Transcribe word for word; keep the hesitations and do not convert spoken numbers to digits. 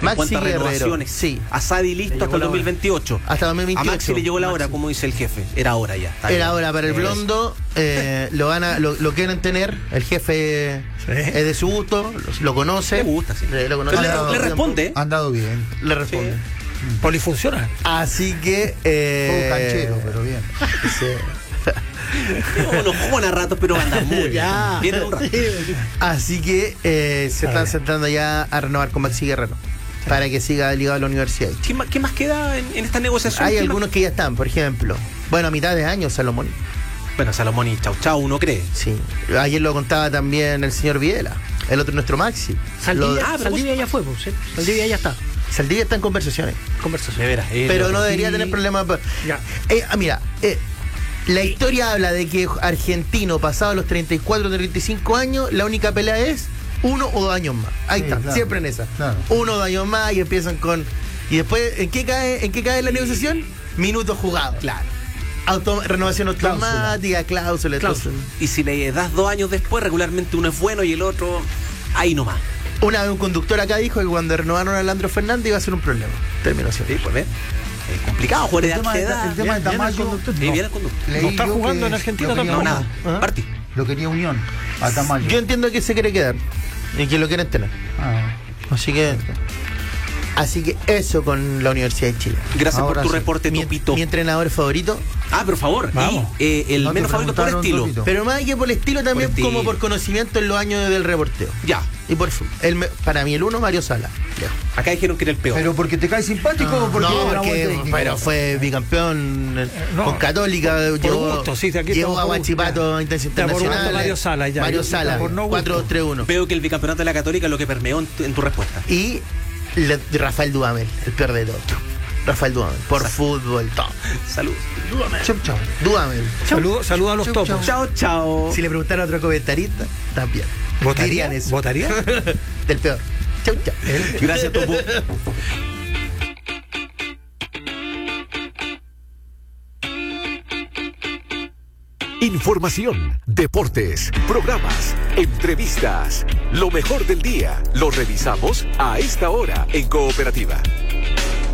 Maxi cuanto a Guerrero, renovaciones. sí. A Sadi listo hasta el dos mil veintiocho. Hasta dos mil veintiocho. A Maxi le llegó la hora, como dice el jefe. Era hora ya. Está Era bien. hora para el Eso. blondo. Eh, lo, van a, lo, lo quieren tener. El jefe Sí. es de su gusto. Lo, lo conoce. Le gusta, sí. Eh, lo conoce. Pero le, le responde. Ha andado bien. Le responde. Polifuncional. Así que. Fue Eh, un canchero, pero bien. sí. No, no juegan a ratos, pero andan muy bien. Ya. Vienen un rato. Así que eh, se A están ver. sentando ya a renovar con Maxi Guerrero. Para que siga ligado a la universidad. ¿Qué más, qué más queda en, en esta negociación? Hay ¿Qué algunos más? que ya están, por ejemplo. Bueno, a mitad de año, Salomón. Bueno, Salomón y Chau Chau, uno cree. Sí. Ayer lo contaba también el señor Videla. El otro, nuestro Maxi. Saldivia, Lo- ah, Saldivia ya fue, pues, ¿sí? Saldivia ya está. Saldivia está en conversaciones. Conversación. De veras. eh, Pero lo- no debería y- tener problemas. pa- Ya. Eh, ah, mira, eh, la historia habla de que argentino pasado los treinta y cuatro, treinta y cinco años, la única pelea es uno o dos años más. Ahí Sí, está, claro, siempre en esa. claro. Uno o dos años más y empiezan con. Y después, ¿en qué cae, en qué cae la negociación? Minutos jugados. Claro. Auto- renovación automática, cláusula, Cláusula. entonces, Y si le das dos años después, regularmente uno es bueno y el otro, ahí nomás. una vez un conductor acá dijo que cuando renovaron a Leandro Fernández iba a ser un problema. Terminó siendo. Sí, pues ves. Es complicado jugar de El tema de- edad. el tema de Bien, bien el Tamayo. conductor. Sí, viene el conductor. leí ¿No está yo jugando que en Argentina lo quería tampoco? No, Unión. nada. Ajá. Partí. Lo quería Unión a Tamayo. Yo entiendo que se quiere quedar y que lo quieren tener. Ah, Así que. Así que eso con la Universidad de Chile. Gracias Ahora por tu sí. reporte, Mi, Topito. mi entrenador favorito. Ah, por favor. Vamos. Y eh, el No, te menos favorito por preguntaron, estilo. Topito. Pero más que por estilo, también Por estilo. como por conocimiento en los años del reporteo. Ya. Y por fu- el, me- para mí el uno, Mario Sala. Lejos. Acá dijeron que era el peor. ¿Pero porque te cae simpático o porque no, era buen porque, técnico? pero fue bicampeón eh, no, con Católica. por Llegó, gusto, sí, aquí llegó estamos a por Huachipato gusto. a Intención Ya, por gusto, Internacional. Mario Sala, ya. Mario Yo- Sala, por no gusto. cuatro dos tres uno. Veo que el bicampeonato de la Católica es lo que permeó en tu, en tu respuesta. Y le- Rafael Dudamel, el peor de todos. Rafael Dudamel, por Sa- fútbol, todo. Salud. Chau, chau. Dudamel. Saludos saludo a los Chau, topos. Chao, chao. Si le preguntaran a otro comentarista, también. ¿Votaría? Dirían eso. ¿Votaría? Del peor. Chau, chau. Gracias, Topo. Información, deportes, programas, entrevistas. Lo mejor del día lo revisamos a esta hora en Cooperativa.